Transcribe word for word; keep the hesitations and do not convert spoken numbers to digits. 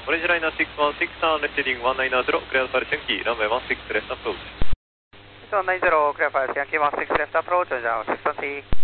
Orange liner six one six on left heading one nine zero, clear for Yankee, runway one six left approach. one nine zero, clear for Yankee one six left approach, down six one three.